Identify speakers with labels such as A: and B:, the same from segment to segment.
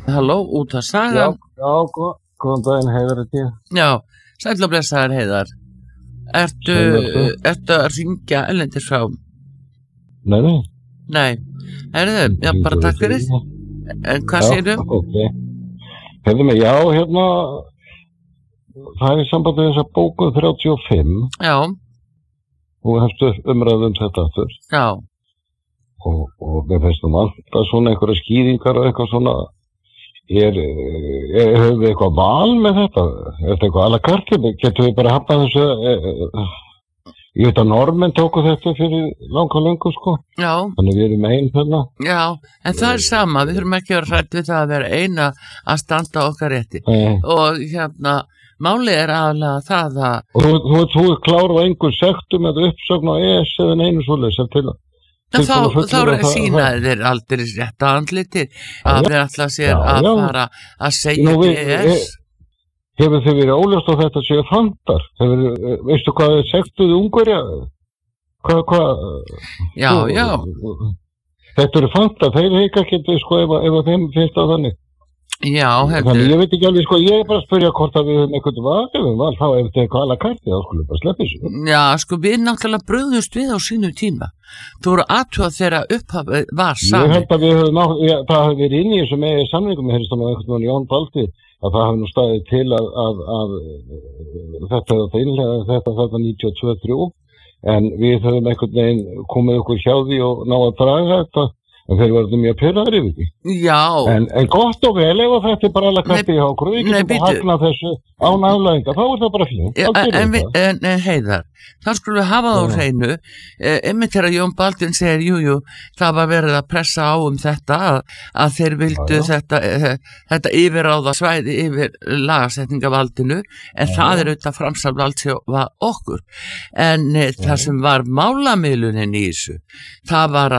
A: Halló, út að saga.
B: Góðan daginn, Heiðar þetta.
A: Já, sæll og blessaður Heiðar. Ertu að ringja erlendis frá?
B: Nei.
A: Nei, já, bara takk fyrir. En hvað segirðu?
B: Okay. Hefðu mig, hérna, það sambandi við þessa bóku 35.
A: Já.
B: Og hefstu umræðu þetta aftur.
A: Já.
B: Og mér finnst alltaf svona einhverja skýringar og eitthvað svona, höfum við eitthvað val með þetta? Er þetta eitthvað à la carte? Getum við bara hafnað þessu, ég veit að normenn tóku þetta fyrir löngu, sko. Já. Þannig við erum einn þarna.
A: Já, en það sama, við þurfum ekki að vera hrædd við það að vera eina að standa okkar rétti. Og hérna, málið er aðalega það að...
B: Og þú klár á einhver sektum eða uppsögn á ES eða einu svoleiðis til það.
A: Þá sínaði þeir aldrei rétt að andliti að þeir alltaf sér að fara að segja ES.
B: Hefur þið verið óljóst á þetta séu fandar? Veistu hvað þið sektuðu Ungverja? Hvað?
A: Já.
B: Þetta eru fandar, þeir heika ekki sko ef þeim finnst það þannig.
A: Já,
B: Þannig ég veit ekki alveg, sko, ég bara að spyrja hvort að við höfum eitthvað val, þá ef þetta eitthvað à la carte, þá skulum við bara sleppa þessu.
A: Já, sko, við náttúrulega brugðumst við á sínum tíma. Þú voru aðtúað þegar upphafið var sami.
B: Ég held að við höfum, það hafi verið inn í þessu með samningum, ég heyrðist einhvern veginn Jón Baldi, að það hafi nú staðið til að þetta innlega þetta 92-3, en við höfum einhvern veginn komið okkur hjá því og ná að draga þetta. En þeir verður mjög pirraðir yfir því.
A: Já.
B: En gott og vel ef þetta er bara alveg kætti í hákur. Við getum að hagna þessu án aflæðinga. Þá er það bara fínt.
A: En Heiðar, þá skulum við hafa það á hreinu. Einmitt þegar Jón Baldvin segir, jú, það var verið að pressa á þetta að þeir vildu þetta yfirráða svæði yfir lagasetningavaldinu. En það er auðvitað framsalvald sem okkur. En það sem var málamiðlunin í þessu, það var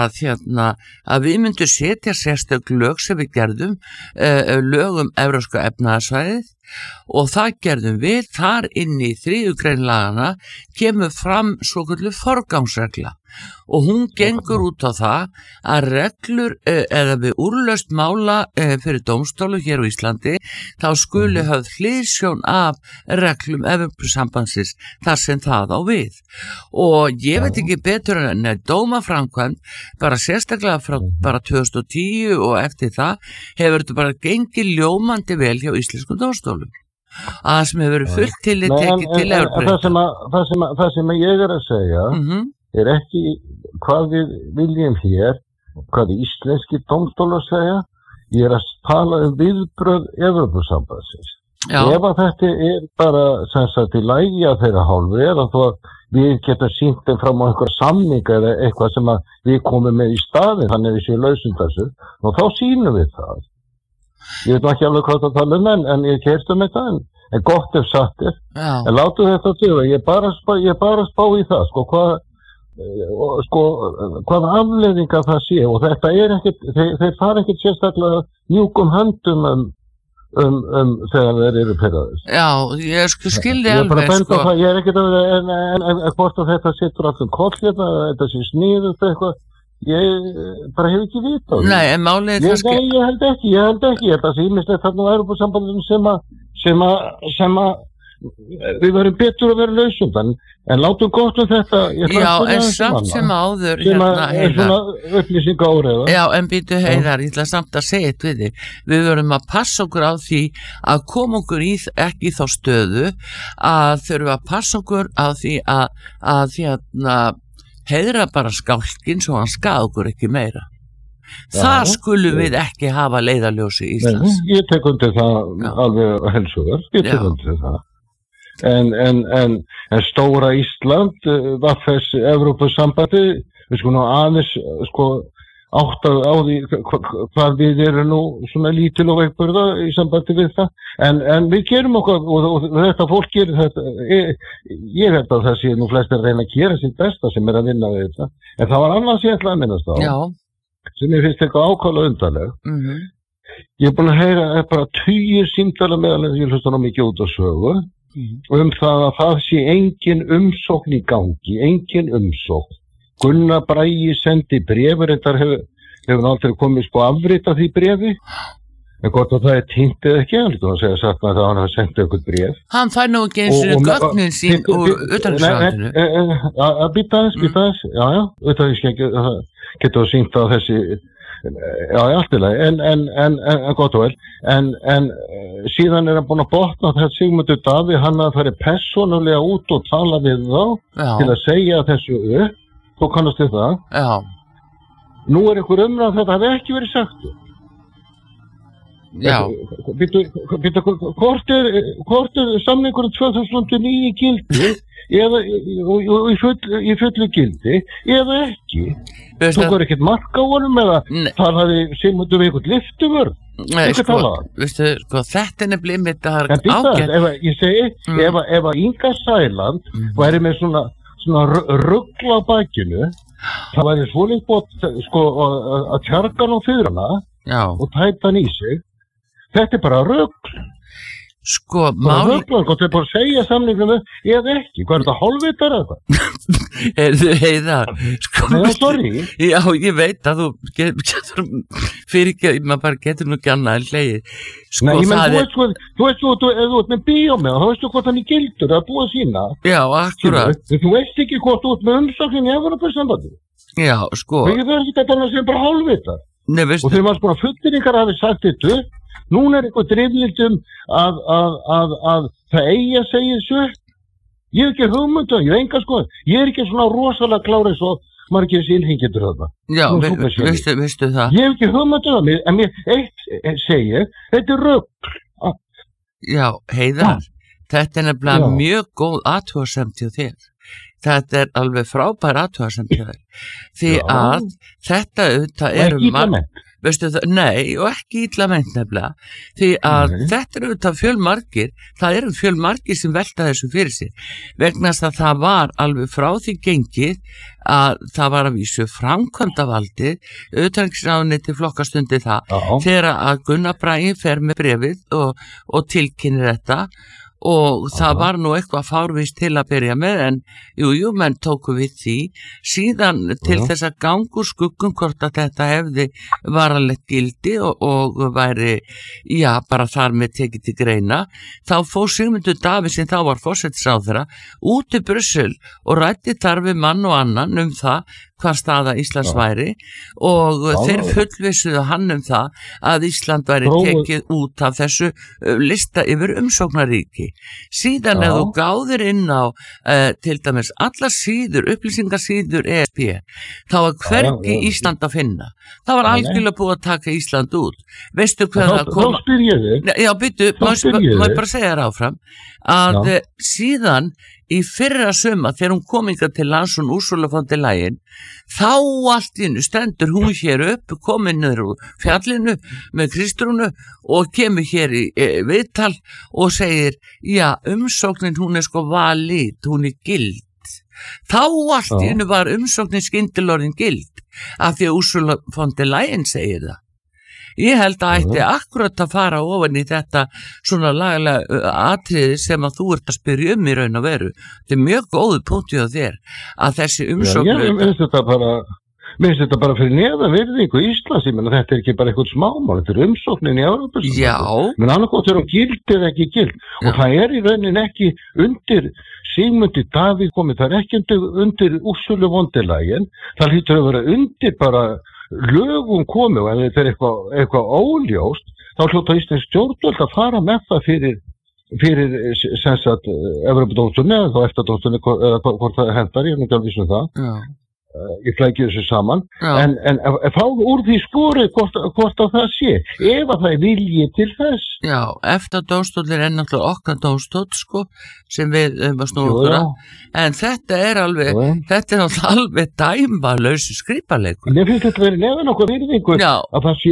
A: að við myndum setja sérstök lög sem við gerðum, lög Evrópska efnahagssvæðið og það gerðum við þar inn í 3. grein lagana kemur fram svokölluð forgangsregla og hún gengur út á það að reglur eða við úrlausn mála fyrir dómstólu hér á Íslandi þá skuli höfð hliðsjón af reglum Evrópusambandsins þar sem það á við og ég veit ekki betur en dómaframkvæmd bara sérstaklega frá bara 2010 og eftir það hefur þetta bara gengið ljómandi vel hjá íslenskum dómstólum að það sem hefur verið fullt tekið til Evrópuréttar.
B: Það sem ég er að segja er ekki hvað við viljum hér, hvað íslenski dómstólar segja, ég er að tala viðbrögð Evrópusambandsins. Ef að þetta er bara sem sagt í lagi að þeirra hálfu eða þó að við getum sýnt þeim fram á einhver samning eða eitthvað sem að við komum með í staðinn, þannig að við séum lausum þessu, og þá sýnum við það. Ég veit ekki alveg hvað það tala en ég keyrt þetta, en gott ef satt er. En látu þetta duga, ég bara spá í það, hvað afleiðinga það sé, og þetta er ekkert, þeir fara ekkert sérstaklega mjúkum höndum þegar þeir eru pirraðir.
A: Já, ég skildi alveg,
B: Ég er ekkert en hvort að þetta sittur allum koll hérna, þetta sé sniðut eitthvað, ég bara hef ekki vita á því.
A: Nei, en málið er kannski...
B: Nei, ég held ekki, þetta sýnist þarna á Evrópusambandinu sem að við verum betur að vera lausum, en látum gott þetta.
A: Já, en samt sem áður
B: er svona upplýsinga áreiða.
A: Já, en býtu Heiðar, ég ætla samt að segja þetta við þig. Við verum að passa okkur á því að koma okkur ekki í þá stöðu að þurfum að passa okkur á því að heiðra bara skálkinn svo hann skað okkur ekki meira. Það skulum við ekki hafa leiðarljósi Íslands.
B: Ég tek undir það alveg heilsugar, ég tek undir það. En stóra Ísland, VFS, Evrópusambandi, við skulum aðeins átta á því hvað við erum nú svona lítil og veikburða í sambandi við það. En við gerum okkur, og þetta fólk gerir þetta, ég held að það sé nú flestir að reyna að gera sitt besta sem er að vinna við þetta. En það var annars ég ætla að minnast á.
A: Já.
B: Sem ég finnst eitthvað ákvæmlega undarleg. Ég er búin að heyra bara 20 símtala meðal ég hlusta ná mikið út á sögu það sé engin umsókn í gangi, engin umsókn. Gunnar Bragi sendi bréfur, þetta hefur aldrei komið afrit af því bréfi, En gott að það týnt eða ekki, hann segja sagt með það að hann hafa sendt ykkur bréf.
A: Hann fær nú ekki eins og gögnin sín úr utanríkisráðuneytinu.
B: Að býta þess, já, utanríkisráðuneytinu getur sýnt á þessi, já, allt í lagi, en gott og vel, en síðan hann búin að botna þetta Sigmundur Davíð, hann að færi persónulega út og tala við þá til að segja þessu upp, þú kannast við það.
A: Já. Nú
B: einhver umræð þetta hafi ekki verið sagt.
A: Já.
B: Býtu, hvort er samningurinn 2009 gildi eða í fullu gildi eða ekki? Tókur ekkert mark á honum eða talaði Sigmundur við eitthvað lyftuvörð?
A: Nei, veistu, þetta er nefnilega mitt að það er ágætt.
B: Ég segi, ef að Inga Sæland væri með svona rugl á bakinu, það væri svolítið búið að tjarga hann á fyrrana og tæta hann í sig. Þetta er bara rugl.
A: Máli...
B: Gott er bara að segja samningum eða ekki. Hvað er þetta, hálfvitar þetta?
A: Heiðar.
B: Sorry.
A: Já, ég veit að þú getur maður bara getur nú ekki annað en hlegið.
B: Nei, ég menn, þú veist, ef þú ert með bíómið, þá veistu hvort hann er gildur, það er búið að sína.
A: Já, akkurat.
B: Þú veist ekki hvort þú ert með umsóknin í Evrópusambandinu.
A: Já,
B: Við getum ekki þetta sem bara hálfvitar.
A: Nei, veistu.
B: Og þegar maður fulleringar hafi sagt þetta, núna er eitthvað driflilt að það eigi að segja þessu. Ég hef ekki hugmyndu, ég hef enga skoð. Ég er ekki svona rosalega klárið svo margir innhengjur þarna.
A: Já, veistu það.
B: Ég hef ekki hugmyndu það, en mér segja, þetta er rugl.
A: Já, Heiðar, þetta er nefnilega mjög góð athugasemd hjá þér. Þetta er alveg frábær athugasemd hjá þér. Því að þetta auðvitað eru veistu það, nei, og ekki illa meint nefnilega, því að þetta eru auðvitað fjölmargir, það eru fjölmargir sem velta þessu fyrir sig, vegna þess að það var alveg frá því gengið að það var að vísu framkvæmdavaldið, utanríkisráðuneytið flokkastundi það, þegar að Gunnar Bragi fer með brefið og tilkynir þetta, og það var nú eitthvað fárvist til að byrja með, en menn tóku við því, síðan til þess að gangur skuggum hvort að þetta hefði varanlegt gildi og væri, bara þar með tekið til greina, þá fór Sigmundur Davíð sem þá var forsætisráðherra út í Brussel og ræddi þar við mann og annan það hvað staða Íslands væri og þeir fullvissuðu hann það að Ísland væri tekið út af þessu lista yfir umsóknaríki. Síðan ef þú gáðir inn á til dæmis allar síður, upplýsingasíður ESB, þá var hvergi Ísland að finna. Það var algjörlega búið að taka Ísland út. Veistu hvað það kom?
B: Þá spyr ég þig.
A: Já, byttu, má ég bara segja þér áfram að síðan í fyrra sumar þegar hún kom hingað til lands og Ursula von der Leyen, þá allt í einu stendur hún hér upp, komin niður úr fjallinu með Kristrúnu og kemur hér í viðtal og segir, umsóknin hún er valid, hún er gild. Þá allt í einu var umsóknin skyndilega gild af því að Ursula von der Leyen segir það. Ég held að ætti akkurat að fara ofan í þetta svona lagalega atriði sem að þú ert að spyrja í raun og veru. Þetta er mjög góðu punktur á þér að þessi umsókn...
B: Mér finnst þetta bara fyrir neðan virðingu Íslands, ég menna þetta er ekki bara eitthvað smámál, þetta er umsóknin í Evrópusambandinu.
A: Já.
B: Men annarkot er hún gild eða ekki gild og það er í raunin ekki undir Sigmundur Davíð komið, það er ekki undir Ursulu von der Leyen, það hlýtur að vera undir bara lögum komið og ef þetta er eitthvað óljóst, þá hljóta íslensk stjórnvöld að fara með það fyrir sem sagt Evrópudómstólinn eða þá EFTA-dómstólinn eða hvort það hendar, ég er ekki alveg viss það.
A: Já.
B: Ég flæki þessu saman, en fá úr því skórið hvort að það sé, ef að það er vilji til þess.
A: Já, EFTA-dómstóllinn er náttúrulega okkar dómstóll, sem við snúum okkur að, en þetta er alveg dæmalausu skripaleikur.
B: Mér finnst þetta verið neðan okkur virðingu að það sé